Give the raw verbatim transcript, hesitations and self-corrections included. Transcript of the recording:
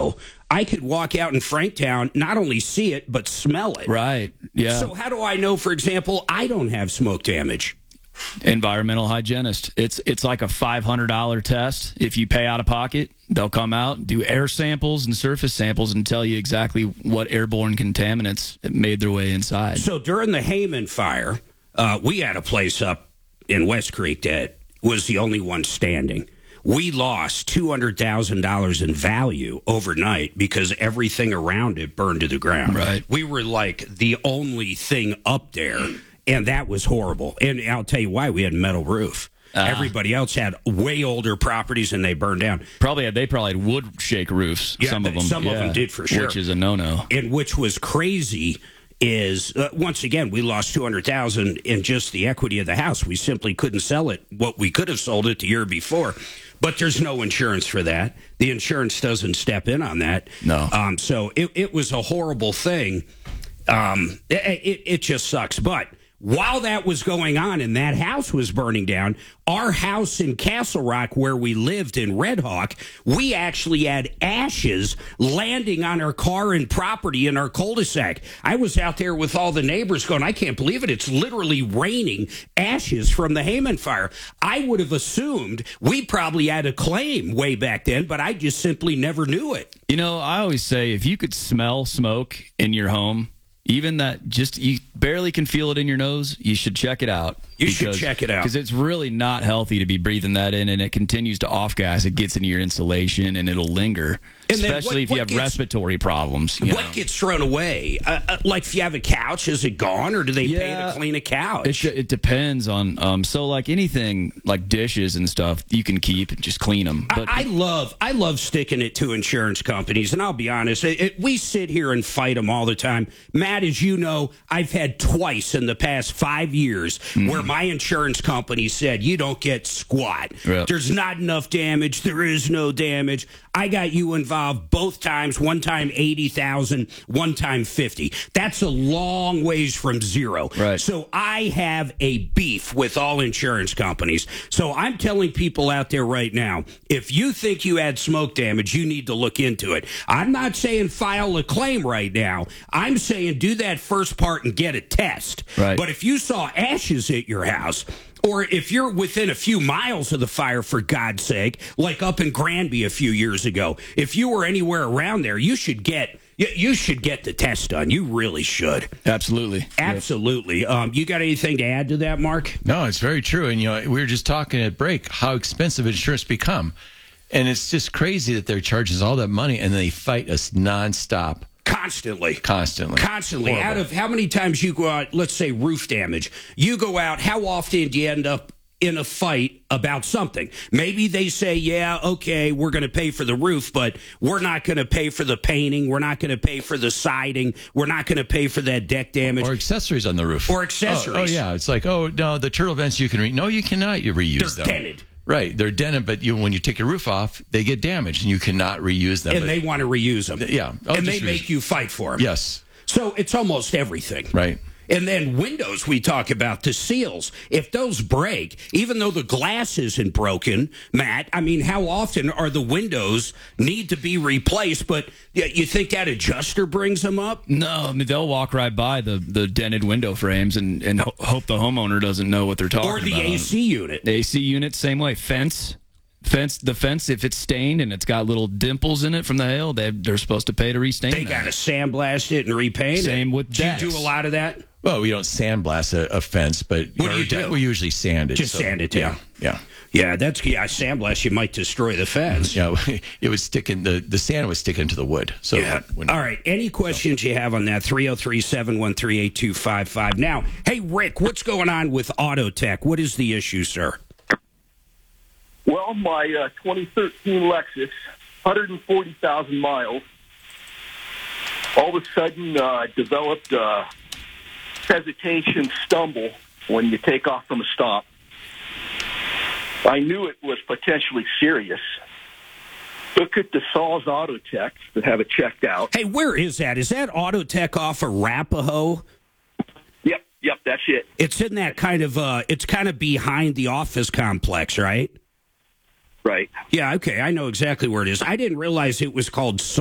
now, I could walk out in Franktown, not only see it, but smell it. Right, yeah. So how do I know, for example, I don't have smoke damage? Environmental hygienist. It's it's like a five hundred dollars test. If you pay out of pocket, they'll come out, do air samples and surface samples, and tell you exactly what airborne contaminants made their way inside. So during the Hayman fire, uh, we had a place up in West Creek that was the only one standing. We lost two hundred thousand dollars in value overnight because everything around it burned to the ground. Right. We were like the only thing up there, and that was horrible. And I'll tell you why. We had a metal roof. Uh, Everybody else had way older properties, and they burned down. Probably had, they probably had wood shake roofs, yeah, some of them. Some yeah, of them did for sure. Which is a no-no. And which was crazy is, uh, once again, we lost two hundred thousand dollars in just the equity of the house. We simply couldn't sell it what we could have sold it the year before. But there's no insurance for that. The insurance doesn't step in on that. No. Um, so it, it was a horrible thing. Um, it, it, it just sucks. But while that was going on and that house was burning down, our house in Castle Rock where we lived in Red Hawk, we actually had ashes landing on our car and property in our cul-de-sac. I was out there with all the neighbors going, I can't believe it. It's literally raining ashes from the Hayman fire. I would have assumed we probably had a claim way back then, but I just simply never knew it. You know, I always say if you could smell smoke in your home, even that just you barely can feel it in your nose, you should check it out. You because, should check it out. Because it's really not healthy to be breathing that in, and it continues to off-gas. It gets into your insulation, and it'll linger, and especially what, if you what have gets, respiratory problems. You what know? gets thrown away? Uh, uh, like if you have a couch, is it gone, or do they yeah, pay to clean a couch? It, it depends on, um, so like anything, like dishes and stuff, you can keep and just clean them. But I, I love I love sticking it to insurance companies, and I'll be honest, it, it, we sit here and fight them all the time. Matt, as you know, I've had twice in the past five years mm. where my insurance company said, you don't get squat. Yep. There's not enough damage. There is no damage. I got you involved both times, one time eighty thousand, one time fifty. That's a long ways from zero. Right. So I have a beef with all insurance companies. So I'm telling people out there right now, if you think you had smoke damage, you need to look into it. I'm not saying file a claim right now. I'm saying do that first part and get a test. Right. But if you saw ashes at your house, or if you're within a few miles of the fire, for God's sake, like up in Granby a few years ago, if you were anywhere around there, you should get you should get the test done. You really should. Absolutely. Absolutely. Um, you got anything to add to that, Mark? No, it's very true. And, you know, we were just talking at break how expensive insurance become. And it's just crazy that they're charging all that money and they fight us nonstop. Constantly. Constantly. Constantly. Horrible. Out of how many times you go out, let's say roof damage, you go out, how often do you end up in a fight about something? Maybe they say, yeah, okay, we're going to pay for the roof, but we're not going to pay for the painting. We're not going to pay for the siding. We're not going to pay for that deck damage. Or accessories on the roof. Or accessories. Oh, oh yeah. It's like, oh, no, the turtle vents you can re- No, you cannot you reuse They're them. dented. Right. They're dented, but you, when you take your roof off, they get damaged, and you cannot reuse them. And but, they want to reuse them. Yeah. Oh, and they reuse make them. you fight for them. Yes. So it's almost everything. Right. And then windows, we talk about the seals. If those break, even though the glass isn't broken, Matt, I mean, how often are the windows need to be replaced? But you think that adjuster brings them up? No, I mean, they'll walk right by the, the dented window frames and, and ho- hope the homeowner doesn't know what they're talking about. Or the about. A C unit. The A C unit, same way. Fence. Fence, the fence, if it's stained and it's got little dimples in it from the hail, they, they're supposed to pay to restain They that. got to sandblast it and repaint it. Same with Do you decks. do a lot of that? Well, we don't sandblast a, a fence, but What do you do? we usually sand it. Just so, sand it down. Yeah. Yeah, that's yeah. Sandblast, you might destroy the fence. Yeah, it was sticking. The, the sand was sticking to the wood. So Yeah. when, All right. Any questions you have on that? three oh three, seven one three, eight two five five. Now, hey, Rick, what's going on with Autotech? What is the issue, sir? Well, my uh, twenty thirteen Lexus, one hundred forty thousand miles, all of a sudden uh, developed a hesitation stumble when you take off from a stop. I knew it was potentially serious. Took it to Saul's Autotech to have it checked out. Hey, where is that? Is that Autotech off of Arapahoe? Yep, yep, that's it. It's in that kind of, uh, it's kind of behind the office complex, right? Right. Yeah, okay. I know exactly where it is. I didn't realize it was called